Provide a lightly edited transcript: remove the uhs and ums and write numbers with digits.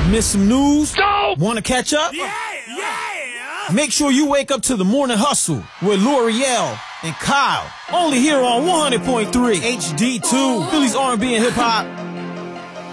Miss some news? No! Want to catch up? Yeah! Make sure you wake up to the Morning Hustle with L'Oreal and Kyle. Only here on 100.3 HD2, Philly's R&B and hip hop.